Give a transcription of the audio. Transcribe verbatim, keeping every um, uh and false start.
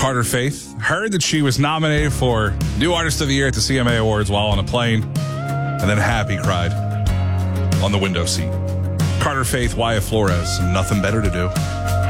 Carter Faith heard that she was nominated for New Artist of the Year at the C M A Awards while on a plane, and then happy cried on the window seat. Carter Faith, Wyatt Flores, nothing better to do.